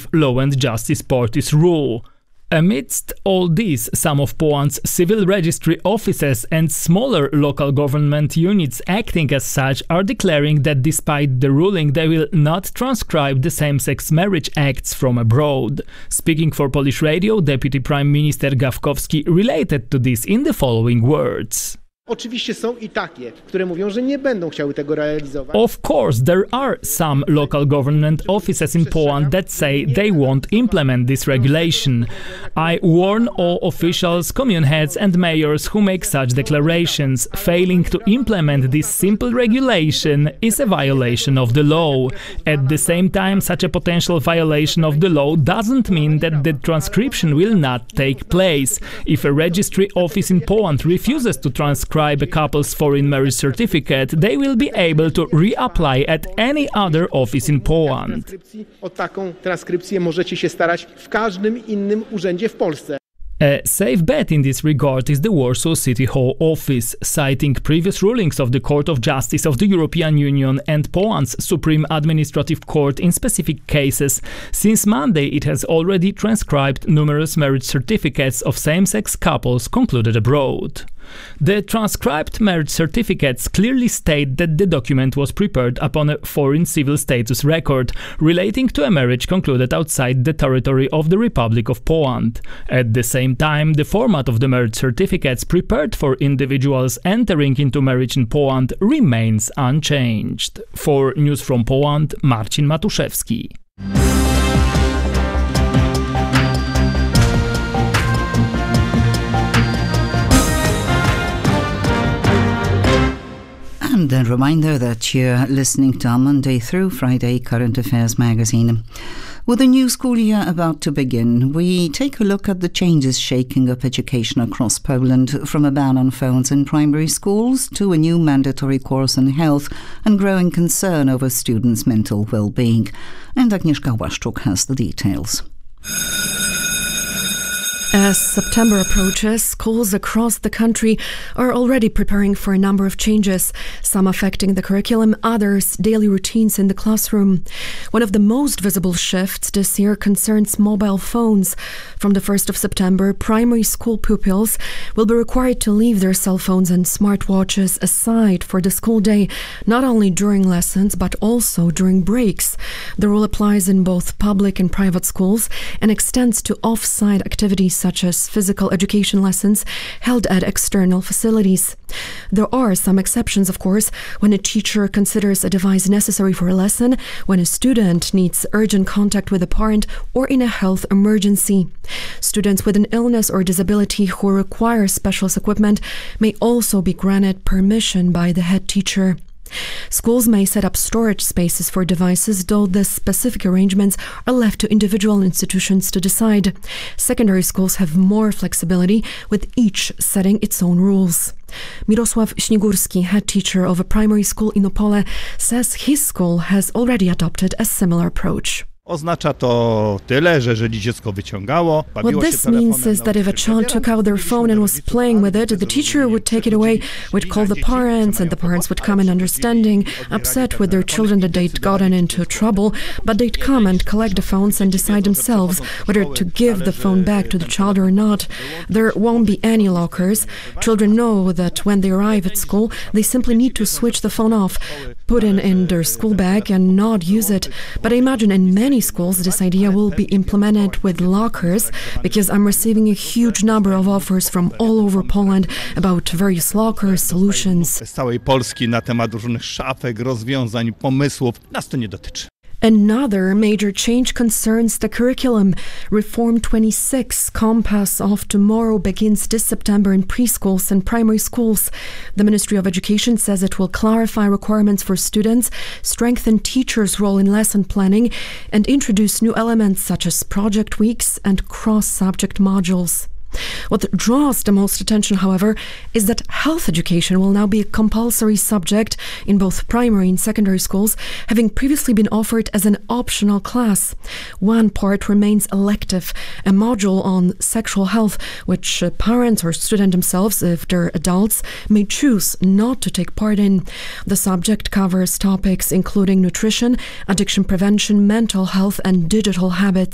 with Law and Justice Party's rule. Amidst all this, some of Poland's civil registry offices and smaller local government units acting as such are declaring that despite the ruling they will not transcribe the same-sex marriage acts from abroad. Speaking for Polish radio, Deputy Prime Minister Gawkowski related to this in the following words. Oczywiście są i takie, które mówią, że nie będą chciały tego realizować. Of course, there are some local government offices in Poland that say they won't implement this regulation. I warn all officials, commune heads and mayors who make such declarations. Failing to implement this simple regulation is a violation of the law. At the same time, such a potential violation of the law doesn't mean that the transcription will not take place. If a registry office in Poland refuses to transcribe a couple's foreign marriage certificate, they will be able to reapply at any other office in Poland. O taką transkrypcję możecie się starać w każdym innym urzędzie w Polsce. A safe bet in this regard is the Warsaw City Hall office, citing previous rulings of the Court of Justice of the European Union and Poland's Supreme Administrative Court in specific cases. Since Monday, it has already transcribed numerous marriage certificates of same-sex couples concluded abroad. The transcribed marriage certificates clearly state that the document was prepared upon a foreign civil status record relating to a marriage concluded outside the territory of the Republic of Poland. At the same time, the format of the marriage certificates prepared for individuals entering into marriage in Poland remains unchanged. For News from Poland, Marcin Matuszewski. And a reminder that you're listening to our Monday through Friday Current Affairs magazine. With the new school year about to begin, we take a look at the changes shaking up education across Poland, from a ban on phones in primary schools to a new mandatory course on health and growing concern over students' mental well-being. And Agnieszka Łaszczuk has the details. As September approaches, schools across the country are already preparing for a number of changes, some affecting the curriculum, others daily routines in the classroom. One of the most visible shifts this year concerns mobile phones. From the 1st of September, primary school pupils will be required to leave their cell phones and smartwatches aside for the school day, not only during lessons but also during breaks. The rule applies in both public and private schools and extends to off-site activities such as physical education lessons held at external facilities. There are some exceptions, of course, when a teacher considers a device necessary for a lesson, when a student needs urgent contact with a parent, or in a health emergency. Students with an illness or disability who require special equipment may also be granted permission by the head teacher. Schools may set up storage spaces for devices, though the specific arrangements are left to individual institutions to decide. Secondary schools have more flexibility, with each setting its own rules. Mirosław Śnigurski, head teacher of a primary school in Opole, says his school has already adopted a similar approach. Oznacza to tyle, że jeżeli dziecko wyciągało, bawiło się What this means is that if a child took out their phone and was playing with it, the teacher would take it away, would call the parents, and the parents would come in understanding, upset with their children that they'd gotten into trouble, but they'd come and collect the phones and decide themselves whether to give the phone back to the child or not. There won't be any lockers. Children know that when they arrive at school, they simply need to switch the phone off, put it in their school bag and not use it. But I imagine in many schools this idea will be implemented with lockers, because I'm receiving a huge number of offers from all over Poland about various locker solutions. Z całej Polski na temat różnych szafek, rozwiązań, pomysłów. Nas to nie dotyczy. Another major change concerns the curriculum. Reform 26, Compass of Tomorrow, begins this September in preschools and primary schools. The Ministry of Education says it will clarify requirements for students, strengthen teachers' role in lesson planning, and introduce new elements such as project weeks and cross-subject modules. What draws the most attention, however, is that health education will now be a compulsory subject in both primary and secondary schools, having previously been offered as an optional class. One part remains elective, a module on sexual health, which parents or students themselves, if they're adults, may choose not to take part in. The subject covers topics including nutrition, addiction prevention, mental health, and digital habits.